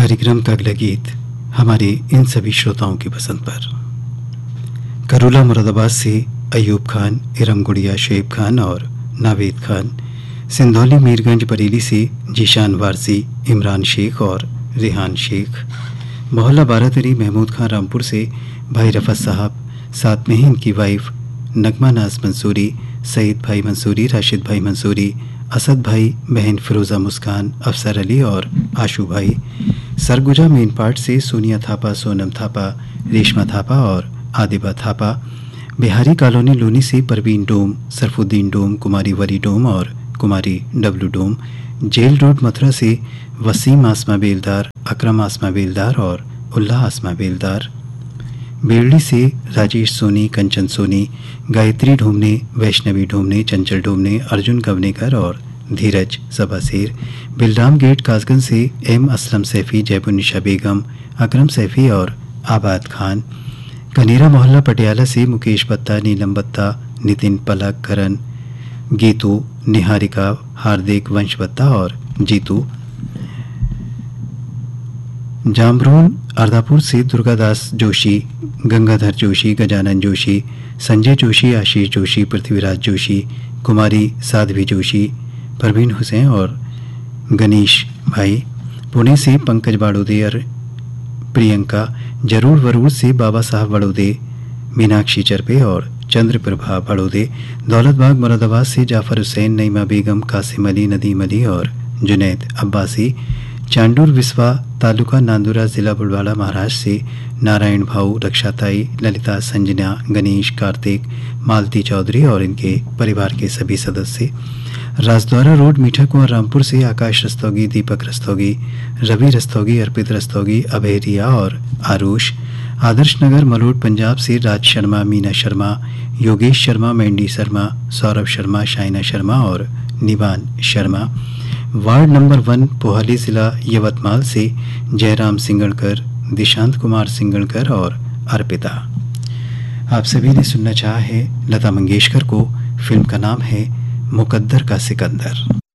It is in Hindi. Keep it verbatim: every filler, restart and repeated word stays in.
कार्यक्रम का अगला गीत हमारे इन सभी श्रोताओं की पसंद पर। करूला मुरादाबाद से अयूब खान, इरम गुड़िया, शुएब खान और नावेद खान, सिंधौली मीरगंज बरेली से जीशान वारसी, इमरान शेख और रेहान शेख, मोहल्ला बारातरी महमूद खान रामपुर से भाई रफ़त साहब, साथ में ही इनकी वाइफ नगमा नाज मंसूरी, सईद भाई मंसूरी, राशिद भाई मंसूरी, असद भाई, बहन फिरोज़ा मुस्कान, अफसर अली और आशू भाई, सरगुजा मेन पार्ट से सोनिया थापा, सोनम थापा, रेशमा थापा और आदिबा थापा, बिहारी कॉलोनी लोनी से परवीन डोम, सरफुद्दीन डोम, कुमारी वरी डोम और कुमारी डब्लू डोम, जेल रोड मथुरा से वसीम आसमा बेलदार, अकरम आसमा बेलदार और उल्लाह आसमा बेलदार, बेरली से राजेश सोनी, कंचन सोनी, गायत्री ढोमने, वैष्णवी ढोमने, चंचल ढोमने, अर्जुन गवनेकर और धीरज सबासेर, बिलराम गेट कासगंज से एम असलम सैफ़ी, जयपुनिशा बेगम, अकरम सैफ़ी और आबाद खान, कनेरा मोहल्ला पटियाला से मुकेश बत्ता, नीलम बत्ता, नितिन, पलक, करण, गीतू, निहारिका, हार्दिक, वंश बत्ता और जीतू, जामरोन अर्दापुर से दुर्गादास जोशी, गंगाधर जोशी, गजानन जोशी, संजय जोशी, आशीष जोशी, पृथ्वीराज जोशी, कुमारी साध्वी जोशी, परवीन हुसैन और गणेश भाई, पुणे से पंकज बाड़ोदे और प्रियंका, जरूर वरूर से बाबा साहब बड़ोदे, मीनाक्षी चरपे और चंद्र प्रभा बड़ोदे, दौलतबाग मुरादाबाद से जाफर हुसैन, नईमा बेगम, कासिम अली, नदीम अली और जुनैद अब्बासी, चांडूर विस्वा तालुका नांदुरा, जिला बुलवाड़ा, महाराष्ट्र से नारायण भाऊ, रक्षाताई, ललिता, संजना, गणेश, कार्तिक, मालती चौधरी और इनके परिवार के सभी सदस्य, राजद्वारा रोड, मीठा कुंवर, रामपुर से आकाश रस्तोगी, दीपक रस्तोगी, रवि रस्तोगी, अर्पित रस्तोगी, अभय रिया और आरुष, आदर्श नगर मलोट पंजाब से राज शर्मा, मीना शर्मा, योगेश शर्मा, मैंडी शर्मा, सौरभ शर्मा, शाइना शर्मा और निवान शर्मा, वार्ड नंबर वन, पोहाली, जिला यवतमाल से जयराम सिंगड़कर, दिशांत कुमार सिंगड़कर और अर्पिता। आप सभी ने सुनना चाहा है लता मंगेशकर को। फिल्म का नाम है मुकद्दर का सिकंदर।